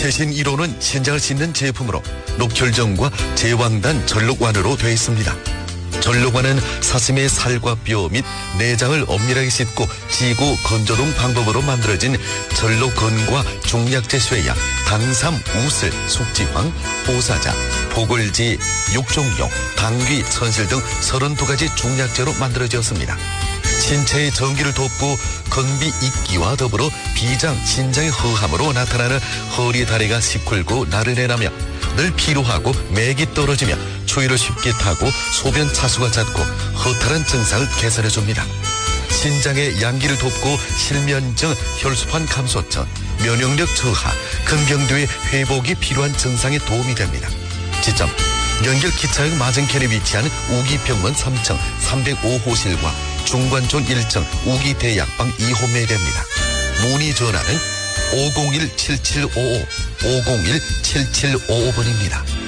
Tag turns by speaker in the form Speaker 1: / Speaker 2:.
Speaker 1: 최신 1호는 신장을 씻는 제품으로 녹혈정과 제왕단 전록완으로 되어 있습니다. 전록완은 사슴의 살과 뼈 및 내장을 엄밀하게 씻고 지고 건조동 방법으로 만들어진 전록건과 중약제 쇠약, 당삼, 우슬, 숙지황, 보사자, 보글지, 육종용, 당귀, 선실 등 32가지 중약제로 만들어졌습니다. 신체의 전기를 돕고 건비 있기와 더불어 비장, 신장의 허함으로 나타나는 허리 다리가 시큰고 나른해나며 늘 피로하고 맥이 떨어지며 추위를 쉽게 타고 소변 차수가 잦고 허탈한 증상을 개선해줍니다. 신장의 양기를 돕고 실면증, 혈소판 감소증, 면역력 저하, 근경도의 회복이 필요한 증상에 도움이 됩니다. 지점 연결 기차역 맞은편에 위치한 우기병원 3층 305호실과 중관촌 1층 우기대약방 2호 매대입니다. 문의 전화는 501-7755, 501-7755번입니다.